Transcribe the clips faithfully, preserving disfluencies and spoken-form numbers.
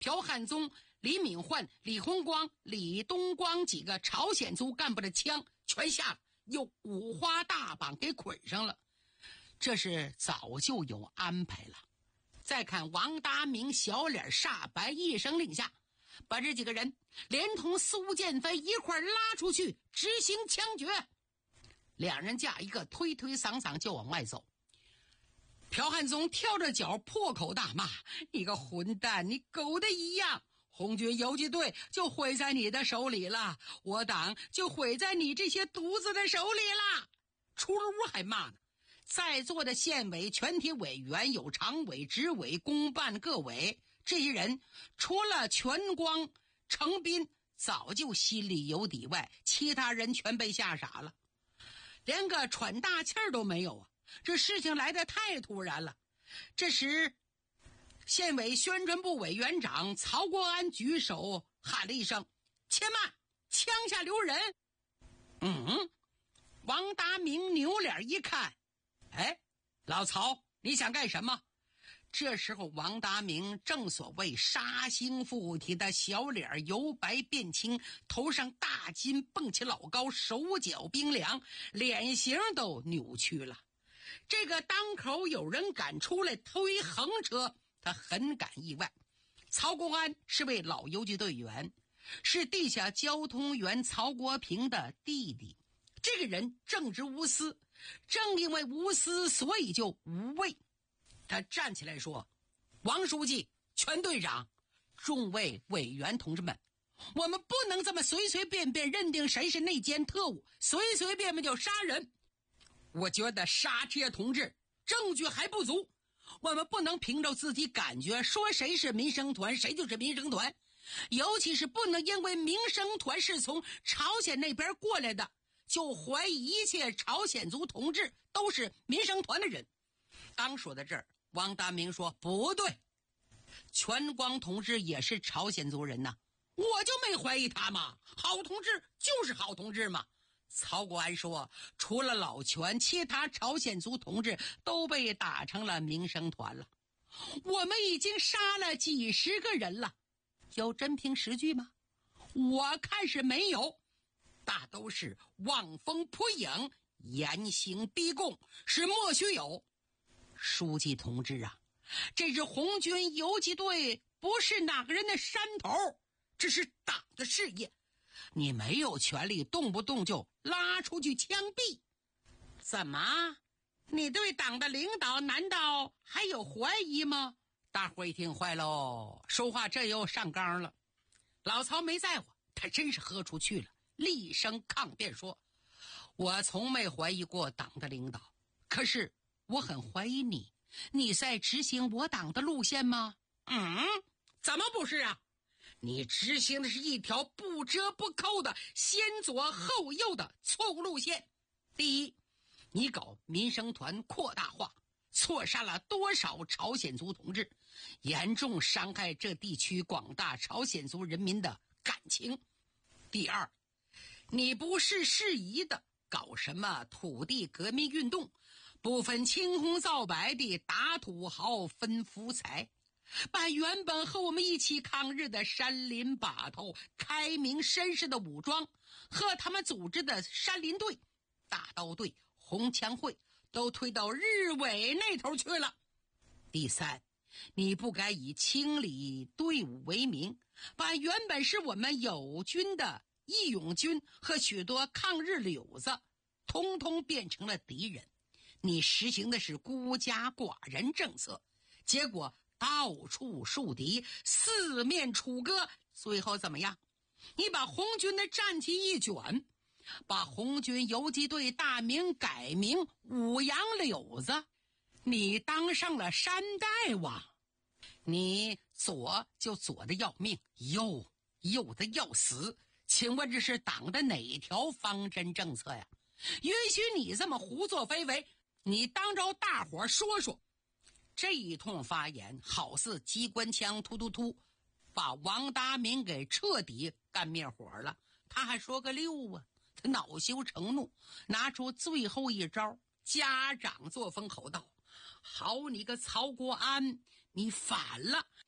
朴汉宗、李敏焕、李洪光、李东光几个朝鲜族干部的枪全下了，又五花大绑给捆上了。这是早就有安排了。再看王达明小脸煞白，一声令下，把这几个人连同苏建飞一块拉出去执行枪决。两人架一个推推搡搡就往外走。朴汉宗跳着脚破口大骂：你个混蛋，你狗的一样，红军游击队就毁在你的手里了，我党就毁在你这些犊子的手里了。出了屋还骂呢。在座的县委全体委员，有常委、执委、公办各委，这些人除了全光、程斌早就心里有底外，其他人全被吓傻了，连个喘大气儿都没有啊！这事情来得太突然了。这时县委宣传部委员长曹国安举手喊了一声：且慢，枪下留人。嗯，王达明扭脸一看，哎，老曹，你想干什么？这时候王达明正所谓杀星附体的小脸由白变青，头上大筋蹦起老高，手脚冰凉，脸型都扭曲了。这个当口有人敢出来推横车，他很感意外。曹国安是位老游击队员，是地下交通员曹国平的弟弟。这个人正直无私，正因为无私，所以就无畏。他站起来说：王书记、全队长、众位委员同志们，我们不能这么随随便便认定谁是内奸特务，随随便便就杀人。我觉得杀这些同志证据还不足，我们不能凭着自己感觉说谁是民生团谁就是民生团，尤其是不能因为民生团是从朝鲜那边过来的，就怀疑一切朝鲜族同志都是民生团的人。刚说到这儿，王达明说：不对，全光同志也是朝鲜族人呐，我就没怀疑他嘛，好同志就是好同志嘛。曹国安说：除了老全，其他朝鲜族同志都被打成了民生团了，我们已经杀了几十个人了，有真凭实据吗？我看是没有，大都是望风扑影，严刑逼供，是莫须有。书记同志啊，这支红军游击队不是哪个人的山头，这是党的事业，你没有权利动不动就拉出去枪毙。怎么，你对党的领导难道还有怀疑吗？大伙一听坏喽，说话这又上纲了。老曹没在乎，他真是喝出去了，厉声抗辩说：我从没怀疑过党的领导，可是我很怀疑你，你在执行我党的路线吗？嗯，怎么不是啊？你执行的是一条不折不扣的先左后右的错误路线。第一，你搞民生团扩大化，错杀了多少朝鲜族同志，严重伤害这地区广大朝鲜族人民的感情。第二，你不是适宜的搞什么土地革命运动，不分青红皂白地打土豪分福财，把原本和我们一起抗日的山林把头、开明绅士的武装和他们组织的山林队、大刀队、红枪会都推到日伪那头去了。第三，你不该以清理队伍为名，把原本是我们友军的义勇军和许多抗日柳子通通变成了敌人。你实行的是孤家寡人政策，结果到处树敌，四面楚歌，最后怎么样？你把红军的战旗一卷，把红军游击队大名改名五杨柳子，你当上了山大王。你左就左的要命，右右的要死，请问这是党的哪条方针政策呀？允许你这么胡作非为，你当着大伙说说。这一通发言好似机关枪突突突，把王达明给彻底干灭火了。他还说个溜啊，他恼羞成怒，拿出最后一招，家长作风吼道：好你个曹国安，你反了，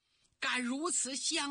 敢如此相